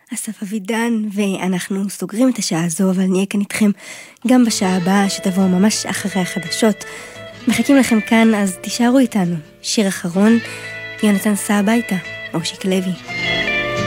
אסף אבידן, ואנחנו סוגרים את השעה הזו, אבל נהיה כאן איתכם גם בשעה הבאה שתבוא ממש אחרי החדשות. מחכים לכם כאן, אז תישארו איתנו. שיר אחרון, יונתן סע הביתה, אושיק לוי.